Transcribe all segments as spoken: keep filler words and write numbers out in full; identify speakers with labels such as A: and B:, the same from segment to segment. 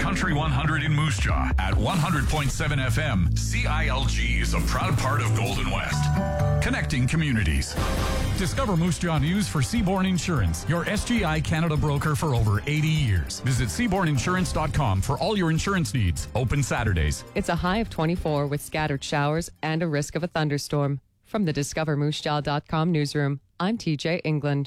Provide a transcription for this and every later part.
A: Country one hundred in Moose Jaw at one hundred point seven F M. C I L G is a proud part of Golden West. Connecting communities.
B: Discover Moose Jaw News for Seaborn Insurance, your S G I Canada broker for over eighty years. Visit seaborn insurance dot com for all your insurance needs. Open Saturdays.
C: It's a high of twenty-four with scattered showers and a risk of a thunderstorm. From the discover moose jaw dot com newsroom, I'm T J England.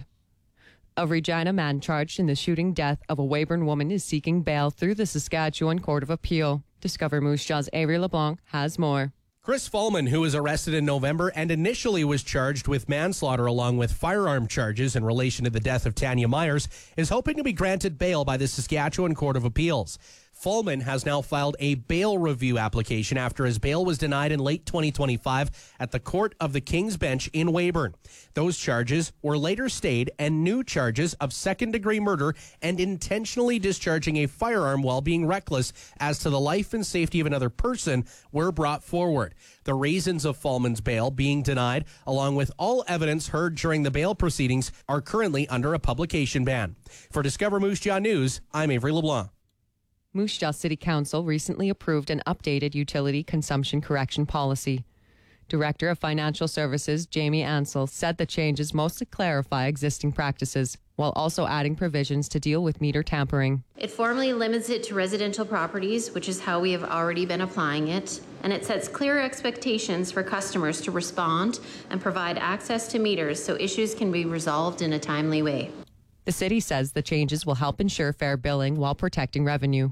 C: A Regina man charged in the shooting death of a Weyburn woman is seeking bail through the Saskatchewan Court of Appeal. Discover Moose Jaw's Avery LeBlanc has more.
D: Chris Fallman, who was arrested in November and initially was charged with manslaughter along with firearm charges in relation to the death of Tanya Myers, is hoping to be granted bail by the Saskatchewan Court of Appeals. Fallman has now filed a bail review application after his bail was denied in late twenty twenty-five at the Court of the King's Bench in Weyburn. Those charges were later stayed, and new charges of second-degree murder and intentionally discharging a firearm while being reckless as to the life and safety of another person were brought forward. The reasons of Fallman's bail being denied, along with all evidence heard during the bail proceedings, are currently under a publication ban. For Discover Moose Jaw News, I'm Avery LeBlanc.
C: Moose Jaw City Council recently approved an updated utility consumption correction policy. Director of Financial Services Jamie Ansell said the changes mostly clarify existing practices, while also adding provisions to deal with meter tampering.
E: It formally limits it to residential properties, which is how we have already been applying it, and it sets clear expectations for customers to respond and provide access to meters so issues can be resolved in a timely way.
C: The city says the changes will help ensure fair billing while protecting revenue.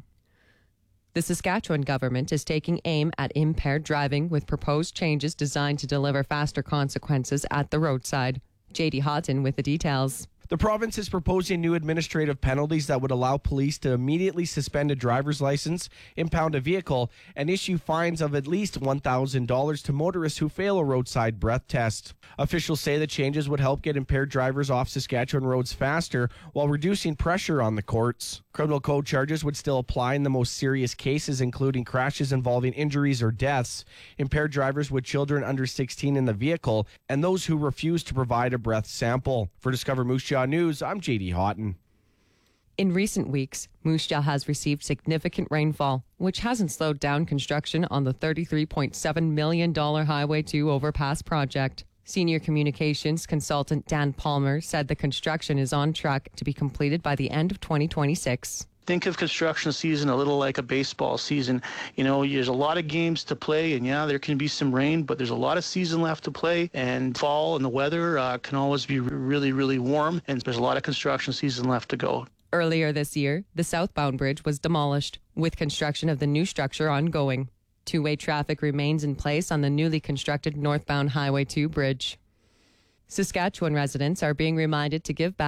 C: The Saskatchewan government is taking aim at impaired driving with proposed changes designed to deliver faster consequences at the roadside. J D Houghton with the details.
F: The province is proposing new administrative penalties that would allow police to immediately suspend a driver's license, impound a vehicle, and issue fines of at least one thousand dollars to motorists who fail a roadside breath test. Officials say the changes would help get impaired drivers off Saskatchewan roads faster while reducing pressure on the courts. Criminal code charges would still apply in the most serious cases, including crashes involving injuries or deaths, impaired drivers with children under sixteen in the vehicle, and those who refuse to provide a breath sample. For Discover Moose Jaw News, I'm J D Houghton.
C: In recent weeks, Moose Jaw has received significant rainfall, which hasn't slowed down construction on the thirty-three point seven million dollars Highway two overpass project. Senior communications consultant Dan Palmer said the construction is on track to be completed by the end of twenty twenty-six.
G: Think of construction season a little like a baseball season. You know, there's a lot of games to play, and yeah, there can be some rain, but there's a lot of season left to play, and fall and the weather uh, can always be really, really warm, and there's a lot of construction season left to go.
C: Earlier this year, the southbound bridge was demolished, with construction of the new structure ongoing. Two-way traffic remains in place on the newly constructed northbound Highway two bridge. Saskatchewan residents are being reminded to give back